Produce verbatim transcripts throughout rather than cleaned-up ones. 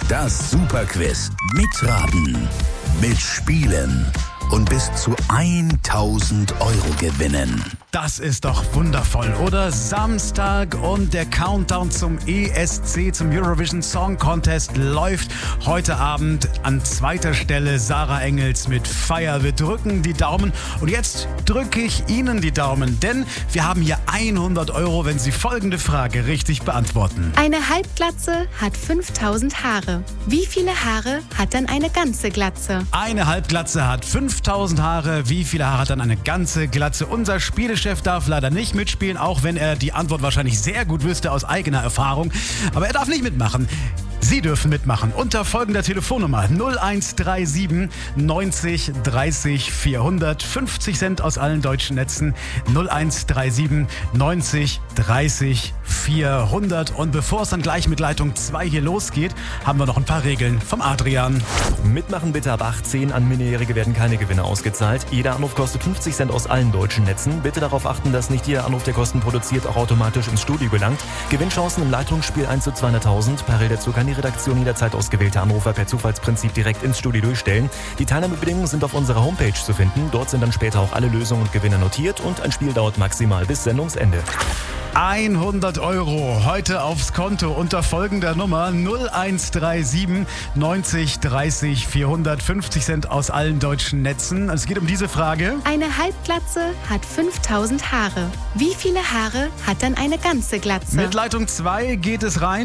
Das Superquiz. Mitraten, mitspielen und bis zu tausend Euro gewinnen. Das ist doch wundervoll, oder? Samstag und der Countdown zum E S C, zum Eurovision Song Contest läuft. Heute Abend an zweiter Stelle Sarah Engels mit Fire. Wir drücken die Daumen und jetzt drücke ich Ihnen die Daumen, denn wir haben hier hundert Euro, wenn Sie folgende Frage richtig beantworten. Eine Halbglatze hat fünftausend Haare. Wie viele Haare hat dann eine ganze Glatze? Eine Halbglatze hat fünftausend Haare. Wie viele Haare hat dann eine ganze Glatze? Unser Spielechef darf leider nicht mitspielen, auch wenn er die Antwort wahrscheinlich sehr gut wüsste aus eigener Erfahrung. Aber er darf nicht mitmachen. Sie dürfen mitmachen unter folgender Telefonnummer null eins drei sieben neunzig dreißig vierhundert. fünfzig Cent aus allen deutschen Netzen. null eins drei sieben neunzig dreißig vierhundert. Und bevor es dann gleich mit Leitung zwei hier losgeht, haben wir noch ein paar Regeln vom Adrian. Mitmachen bitte ab achtzehn. An Minderjährige werden keine Gewinne ausgezahlt. Jeder Anruf kostet fünfzig Cent aus allen deutschen Netzen. Bitte darauf achten, dass nicht jeder Anruf, der Kosten produziert, auch automatisch ins Studio gelangt. Gewinnchancen im Leitungsspiel eins zu zweihunderttausend. Parallel dazu kann die Redaktion jederzeit ausgewählte Anrufer per Zufallsprinzip direkt ins Studio durchstellen. Die Teilnahmebedingungen sind auf unserer Homepage zu finden. Dort sind dann später auch alle Lösungen und Gewinne notiert und ein Spiel dauert maximal bis Sendungsende. hundert Euro heute aufs Konto unter folgender Nummer null eins drei sieben neunzig dreißig vierhundert. fünfzig Cent aus allen deutschen Netzen. Es geht um diese Frage. Eine Halbglatze hat fünftausend Haare. Wie viele Haare hat dann eine ganze Glatze? Mit Leitung zwei geht es rein.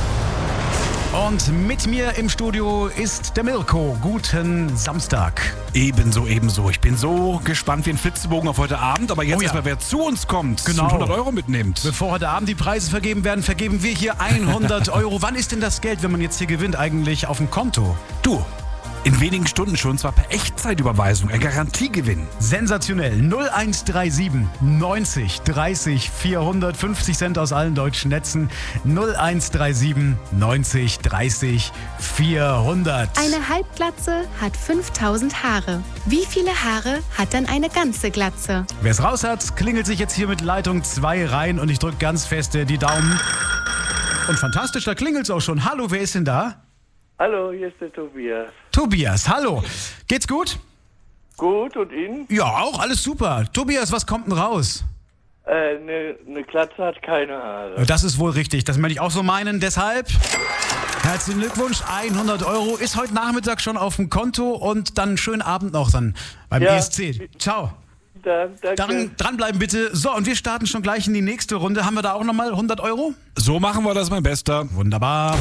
Und mit mir im Studio ist der Mirko. Guten Samstag. Ebenso, ebenso. Ich bin so gespannt wie ein Flitzebogen auf heute Abend. Aber jetzt Oh ja. erstmal, wer zu uns kommt Genau. und hundert Euro mitnimmt. Bevor heute Abend die Preise vergeben werden, vergeben wir hier hundert Euro. Wann ist denn das Geld, wenn man jetzt hier gewinnt, eigentlich auf dem Konto? Du, in wenigen Stunden schon, zwar per Echtzeitüberweisung, ein Garantiegewinn. Sensationell. null eins drei sieben neunzig dreißig vierhundert. fünfzig Cent aus allen deutschen Netzen. null eins drei sieben neunzig dreißig vierhundert. Eine Halbglatze hat fünftausend Haare. Wie viele Haare hat dann eine ganze Glatze? Wer es raus hat, klingelt sich jetzt hier mit Leitung zwei rein und ich drücke ganz feste die Daumen. Und fantastisch, da klingelt es auch schon. Hallo, wer ist denn da? Hallo, hier ist der Tobias. Tobias, hallo. Geht's gut? Gut, und Ihnen? Ja, auch alles super. Tobias, was kommt denn raus? Äh, eine ne Glatze hat keine Haare. Das ist wohl richtig, das möchte ich auch so meinen. Deshalb herzlichen Glückwunsch, hundert Euro ist heute Nachmittag schon auf dem Konto und dann einen schönen Abend noch dann beim Ja. E S C. Ciao. Da, danke. Dran, dranbleiben bitte. So, und wir starten schon gleich in die nächste Runde. Haben wir da auch nochmal hundert Euro? So machen wir das, mein Bester. Wunderbar.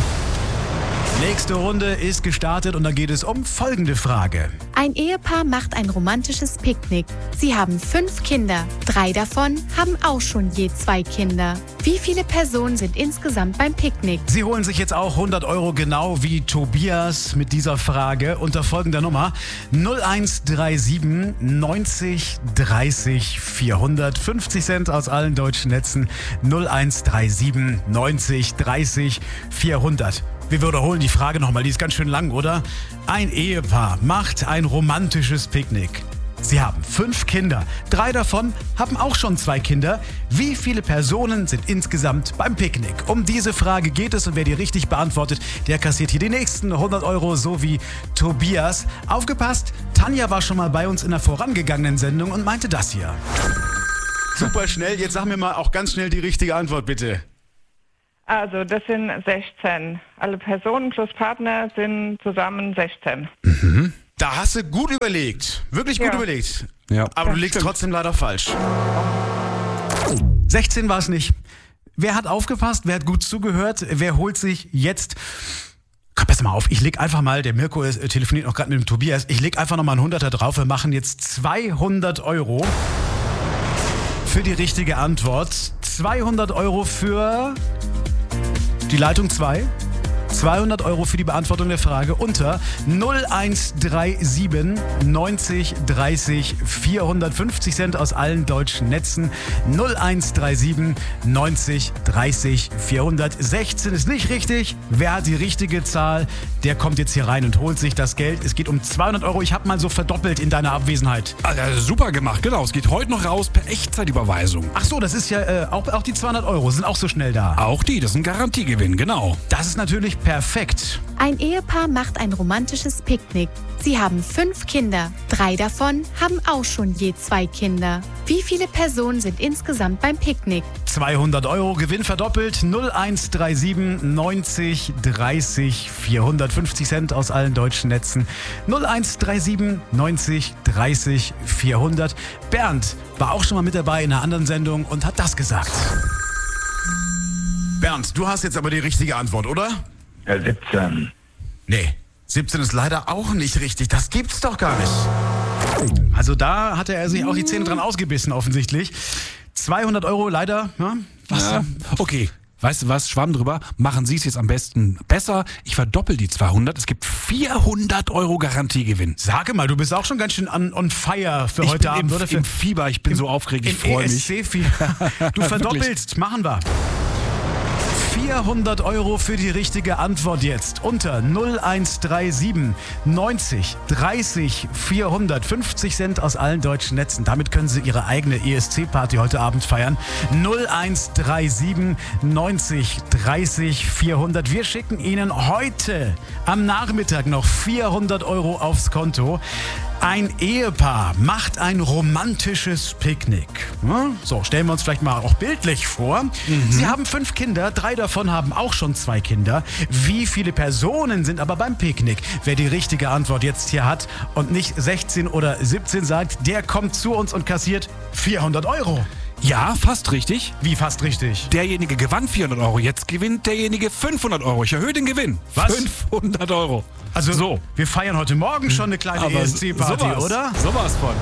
Nächste Runde ist gestartet und da geht es um folgende Frage. Ein Ehepaar macht ein romantisches Picknick. Sie haben fünf Kinder. Drei davon haben auch schon je zwei Kinder. Wie viele Personen sind insgesamt beim Picknick? Sie holen sich jetzt auch hundert Euro genau wie Tobias mit dieser Frage unter folgender Nummer null eins drei sieben neunzig dreißig vierhundert. fünfzig Cent aus allen deutschen Netzen. null eins drei sieben neunzig dreißig vierhundert. Wir wiederholen die Frage nochmal, die ist ganz schön lang, oder? Ein Ehepaar macht ein romantisches Picknick. Sie haben fünf Kinder. Drei davon haben auch schon zwei Kinder. Wie viele Personen sind insgesamt beim Picknick? Um diese Frage geht es und wer die richtig beantwortet, der kassiert hier die nächsten hundert Euro, so wie Tobias. Aufgepasst, Tanja war schon mal bei uns in der vorangegangenen Sendung und meinte das hier. Super schnell, jetzt sag mir mal auch ganz schnell die richtige Antwort, bitte. Also das sind sechzehn. Alle Personen plus Partner sind zusammen sechzehn. Mhm. Da hast du gut überlegt. Wirklich gut Ja. überlegt. Ja. Aber du Das liegst stimmt. trotzdem leider falsch. sechzehn war es nicht. Wer hat aufgepasst? Wer hat gut zugehört? Wer holt sich jetzt... Komm, pass mal auf. Ich leg einfach mal, der Mirko ist, äh, telefoniert noch gerade mit dem Tobias. Ich leg einfach nochmal einen Hunderter drauf. Wir machen jetzt zweihundert Euro für die richtige Antwort. zweihundert Euro für... Die Leitung zwei. zweihundert Euro für die Beantwortung der Frage unter null eins drei sieben neunzig dreißig vierhundert. fünfzig Cent aus allen deutschen Netzen. null eins drei sieben neunzig dreißig vierhundert. sechzehn ist nicht richtig. Wer hat die richtige Zahl? Der kommt jetzt hier rein und holt sich das Geld. Es geht um zweihundert Euro. Ich habe mal so verdoppelt in deiner Abwesenheit. Also, super gemacht, genau. Es geht heute noch raus per Echtzeitüberweisung. Ach so, das ist ja äh, auch, auch die zweihundert Euro sind auch so schnell da. Auch die, das ist ein Garantiegewinn, genau. Das ist natürlich perfekt. Ein Ehepaar macht ein romantisches Picknick. Sie haben fünf Kinder. Drei davon haben auch schon je zwei Kinder. Wie viele Personen sind insgesamt beim Picknick? zweihundert Euro Gewinn verdoppelt. null eins drei sieben neunzig dreißig vierhundertfünfzig Cent aus allen deutschen Netzen. null eins drei sieben neunzig dreißig vierhundert. Bernd war auch schon mal mit dabei in einer anderen Sendung und hat das gesagt. Bernd, du hast jetzt aber die richtige Antwort, oder? Ja, siebzehn. Nee, siebzehn ist leider auch nicht richtig. Das gibt's doch gar nicht. Also da hatte er sich auch die Zähne dran ausgebissen offensichtlich. zweihundert Euro leider. Ja, was? Ja, okay. Weißt du was, Schwamm drüber, machen Sie es jetzt am besten besser. Ich verdoppel die zweihundert, es gibt vierhundert Euro Garantiegewinn. Sage mal, du bist auch schon ganz schön on, on fire für ich heute bin Abend, im, oder? Für, im Fieber, ich bin im, so aufgeregt, ich im freue E S mich. C-Fieber. Du verdoppelst, machen wir. vierhundert Euro für die richtige Antwort jetzt unter null eins drei sieben neunzig dreißig vierhundert. fünfzig Cent aus allen deutschen Netzen. Damit können Sie Ihre eigene E S C-Party heute Abend feiern. null eins drei sieben neunzig dreißig vierhundert. Wir schicken Ihnen heute am Nachmittag noch vierhundert Euro aufs Konto. Ein Ehepaar macht ein romantisches Picknick. So, stellen wir uns vielleicht mal auch bildlich vor. Mhm. Sie haben fünf Kinder, drei davon haben auch schon zwei Kinder. Wie viele Personen sind aber beim Picknick? Wer die richtige Antwort jetzt hier hat und nicht sechzehn oder siebzehn sagt, der kommt zu uns und kassiert vierhundert Euro. Ja, fast richtig. Wie fast richtig? Derjenige gewann vierhundert Euro, jetzt gewinnt derjenige fünfhundert Euro. Ich erhöhe den Gewinn. Was? fünfhundert Euro. Also, so. Wir feiern heute Morgen schon eine kleine Aber E S C-Party, sowas, oder? Sowas von.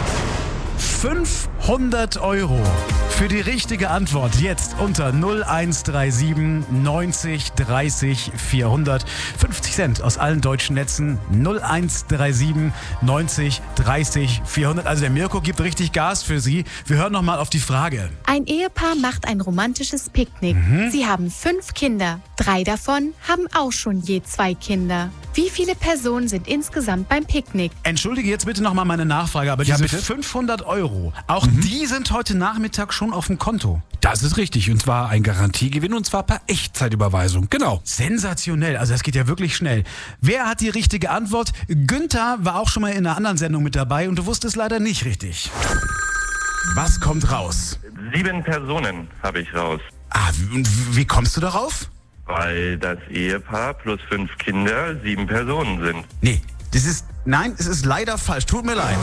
fünfhundert Euro für die richtige Antwort jetzt unter null eins drei sieben neunzig dreißig vierhundert. fünfzig Cent aus allen deutschen Netzen. null eins drei sieben neunzig dreißig vierhundert. Also der Mirko gibt richtig Gas für Sie. Wir hören nochmal auf die Frage. Ein Ehepaar macht ein romantisches Picknick. Mhm. Sie haben fünf Kinder. Drei davon haben auch schon je zwei Kinder. Wie viele Personen sind insgesamt beim Picknick? Entschuldige jetzt bitte nochmal meine Nachfrage, aber Ja, diese bitte? fünfhundert Euro, auch mhm. die sind heute Nachmittag schon auf dem Konto. Das ist richtig. Und zwar ein Garantiegewinn und zwar per Echtzeitüberweisung. Genau. Sensationell, also das geht ja wirklich schnell. Wer hat die richtige Antwort? Günther war auch schon mal in einer anderen Sendung mit dabei und du wusstest leider nicht richtig. Was kommt raus? Sieben Personen habe ich raus. Ah, und wie kommst du darauf? Weil das Ehepaar plus fünf Kinder sieben Personen sind. Nee, das ist, nein, es ist leider falsch. Tut mir leid.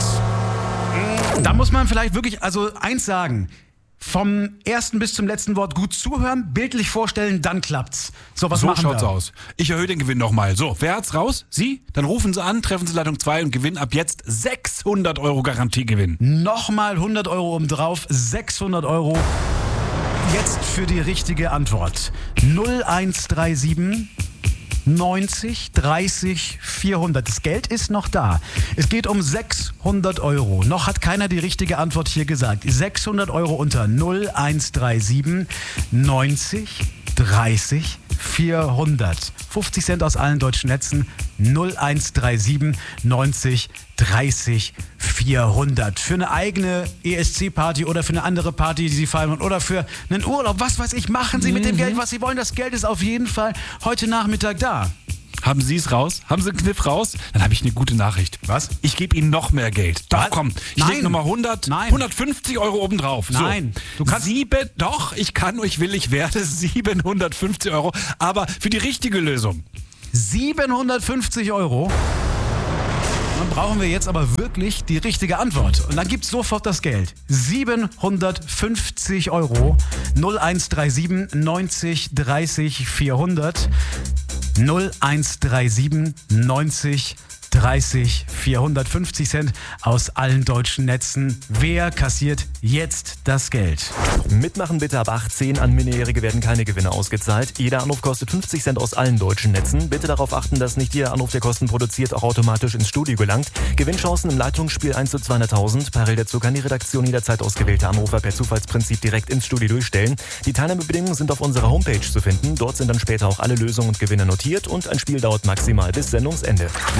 Da muss man vielleicht wirklich, also eins sagen. Vom ersten bis zum letzten Wort gut zuhören, bildlich vorstellen, dann klappt's. So, was so machen schaut's wir? aus. Ich erhöhe den Gewinn nochmal. So, wer hat's raus? Sie? Dann rufen Sie an, treffen Sie Leitung zwei und gewinnen ab jetzt sechshundert Euro Garantiegewinn. Nochmal hundert Euro obendrauf, sechshundert Euro. Jetzt für die richtige Antwort. null eins drei sieben neunzig dreißig vierhundert. Das Geld ist noch da. Es geht um sechshundert Euro. Noch hat keiner die richtige Antwort hier gesagt. sechshundert Euro unter null eins drei sieben neunzig dreißig vierhundert. fünfzig Cent aus allen deutschen Netzen. null eins drei sieben neunzig dreißig vierhundert. Für eine eigene E S C-Party oder für eine andere Party, die Sie feiern oder für einen Urlaub. Was weiß ich, machen Sie mit dem Geld, was Sie wollen. Das Geld ist auf jeden Fall heute Nachmittag da. Haben Sie es raus? Haben Sie einen Kniff raus? Dann habe ich eine gute Nachricht. Was? Ich gebe Ihnen noch mehr Geld. Doch, Was? komm. Ich Nein. lege nochmal hundert, Nein. hundertfünfzig Euro obendrauf. Nein. So. Du kannst- Sieben, doch, ich kann, ich will, ich werde siebenhundertfünfzig Euro. Aber für die richtige Lösung. siebenhundertfünfzig Euro. Dann brauchen wir jetzt aber wirklich die richtige Antwort. Und dann gibt's sofort das Geld. siebenhundertfünfzig Euro. null eins drei sieben neunzig dreißig vierhundert. null eins drei sieben neunzig dreißig vierhundertfünfzig Cent aus allen deutschen Netzen. Wer kassiert jetzt das Geld? Mitmachen bitte ab achtzehn. An Minderjährige werden keine Gewinne ausgezahlt. Jeder Anruf kostet fünfzig Cent aus allen deutschen Netzen. Bitte darauf achten, dass nicht jeder Anruf, der Kosten produziert, auch automatisch ins Studio gelangt. Gewinnchancen im Leitungsspiel eins zu zweihunderttausend. Parallel dazu kann die Redaktion jederzeit ausgewählte Anrufer per Zufallsprinzip direkt ins Studio durchstellen. Die Teilnahmebedingungen sind auf unserer Homepage zu finden. Dort sind dann später auch alle Lösungen und Gewinne notiert und ein Spiel dauert maximal bis Sendungsende. Und es geht jetzt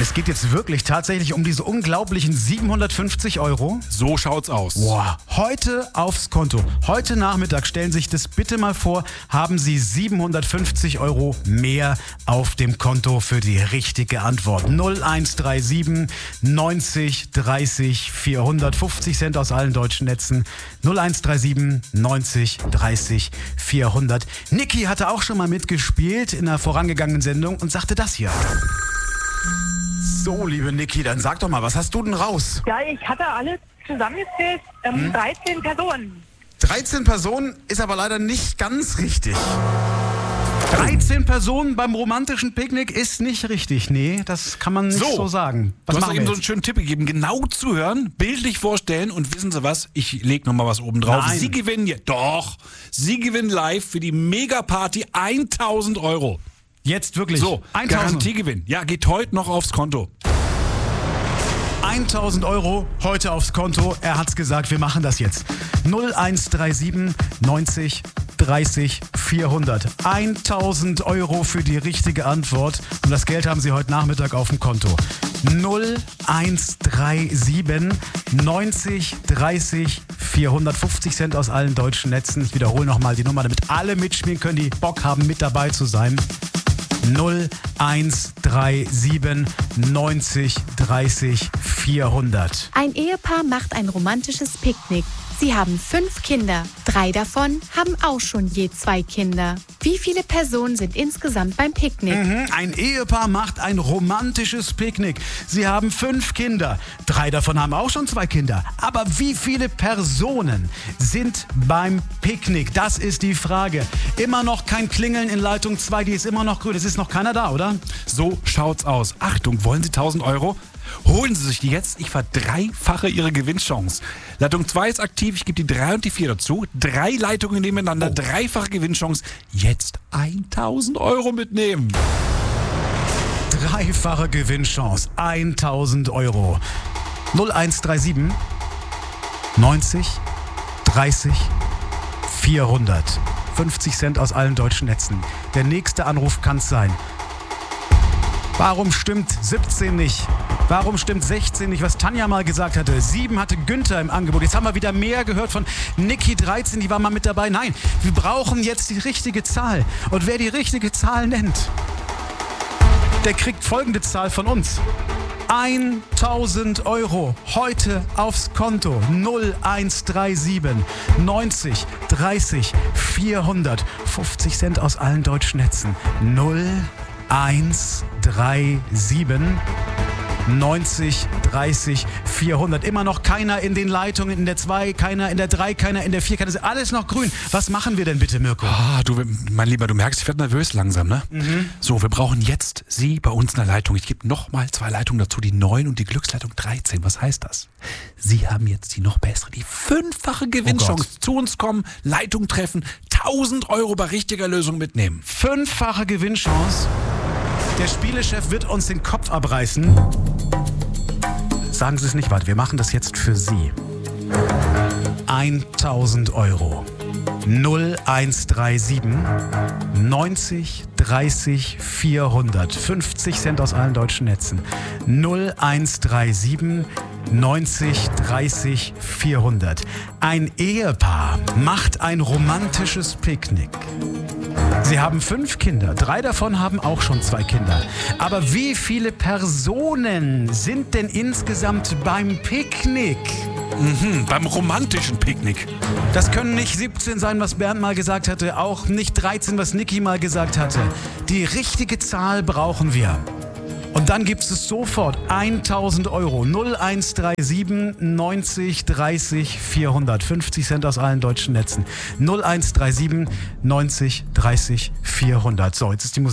es wirklich tatsächlich um diese unglaublichen siebenhundertfünfzig Euro? So schaut's aus. Boah, heute aufs Konto. Heute Nachmittag, stellen Sie sich das bitte mal vor, haben Sie siebenhundertfünfzig Euro mehr auf dem Konto für die richtige Antwort. null eins drei sieben neunzig dreißig vierhundert, fünfzig Cent aus allen deutschen Netzen. null eins drei sieben neunzig dreißig vierhundert. Niki hatte auch schon mal mitgespielt in einer vorangegangenen Sendung und sagte das hier. So, liebe Niki, dann sag doch mal, was hast du denn raus? Ja, ich hatte alles zusammengezählt, ähm, hm? dreizehn Personen. dreizehn Personen ist aber leider nicht ganz richtig. dreizehn Personen beim romantischen Picknick ist nicht richtig. Nee, das kann man nicht so, so sagen. Was du hast machen eben wir so einen schönen Tipp gegeben. Genau zuhören, bildlich vorstellen und wissen Sie was? Ich leg noch mal was oben drauf. Nein. Sie gewinnen jetzt. Doch. Sie gewinnen live für die Mega-Party tausend Euro. Jetzt wirklich. So, tausend. Garantiegewinn. Ja, geht heute noch aufs Konto. tausend Euro heute aufs Konto. Er hat's gesagt, wir machen das jetzt. null eins drei sieben neunzig dreißig vierhundert. tausend Euro für die richtige Antwort. Und das Geld haben Sie heute Nachmittag auf dem Konto. null eins drei sieben neunzig dreißig vierhundert. fünfzig Cent aus allen deutschen Netzen. Ich wiederhole nochmal die Nummer, damit alle mitspielen können, die Bock haben, mit dabei zu sein. null eins drei sieben neunzig dreißig vierhundert. Ein Ehepaar macht ein romantisches Picknick. Sie haben fünf Kinder. Drei davon haben auch schon je zwei Kinder. Wie viele Personen sind insgesamt beim Picknick? Mhm, ein Ehepaar macht ein romantisches Picknick. Sie haben fünf Kinder. Drei davon haben auch schon zwei Kinder. Aber wie viele Personen sind beim Picknick? Das ist die Frage. Immer noch kein Klingeln in Leitung zwei, die ist immer noch grün. Es ist noch keiner da, oder? So schaut's aus. Achtung, wollen Sie tausend Euro? Holen Sie sich die jetzt. Ich verdreifache Ihre Gewinnchance. Leitung zwei ist aktiv. Ich gebe die drei und die vier dazu. Drei Leitungen nebeneinander. Oh. Dreifache Gewinnchance. Jetzt tausend Euro mitnehmen. Dreifache Gewinnchance. tausend Euro. null eins drei sieben neunzig dreißig vierhundert. fünfzig Cent aus allen deutschen Netzen. Der nächste Anruf kann's sein. Warum stimmt siebzehn nicht? Warum stimmt sechzehn nicht, was Tanja mal gesagt hatte? sieben hatte Günther im Angebot. Jetzt haben wir wieder mehr gehört von Niki dreizehn, die war mal mit dabei. Nein, wir brauchen jetzt die richtige Zahl. Und wer die richtige Zahl nennt, der kriegt folgende Zahl von uns. tausend Euro heute aufs Konto. null eins drei sieben neunzig dreißig vierhundert. fünfzig Cent aus allen deutschen Netzen. null eins drei sieben neunzig dreißig vierhundert. Immer noch keiner in den Leitungen, in der zwei, keiner in der drei, keiner in der vier, keiner. Alles noch grün. Was machen wir denn bitte, Mirko? Ah, du, mein Lieber, du merkst, ich werde nervös langsam, ne? Mhm. So, wir brauchen jetzt Sie bei uns in der Leitung. Ich gebe nochmal zwei Leitungen dazu, die neun und die Glücksleitung dreizehn. Was heißt das? Sie haben jetzt die noch bessere, die fünffache Gewinnchance. Oh, zu uns kommen, Leitung treffen, tausend Euro bei richtiger Lösung mitnehmen. Fünffache Gewinnchance. Der Spielechef wird uns den Kopf abreißen. Sagen Sie es nicht, warte, wir machen das jetzt für Sie. tausend Euro. null eins drei sieben neunzig dreißig vierhundert. fünfzig Cent aus allen deutschen Netzen. null eins drei sieben neunzig dreißig vierhundert. Ein Ehepaar macht ein romantisches Picknick. Sie haben fünf Kinder, drei davon haben auch schon zwei Kinder. Aber wie viele Personen sind denn insgesamt beim Picknick? Mhm, beim romantischen Picknick. Das können nicht siebzehn sein, was Bernd mal gesagt hatte, auch nicht dreizehn, was Niki mal gesagt hatte. Die richtige Zahl brauchen wir. Und dann gibt es sofort tausend Euro. null eins drei sieben neunzig dreißig vierhundert. fünfzig Cent aus allen deutschen Netzen. null eins drei sieben neunzig dreißig vierhundert. So, jetzt ist die Musik.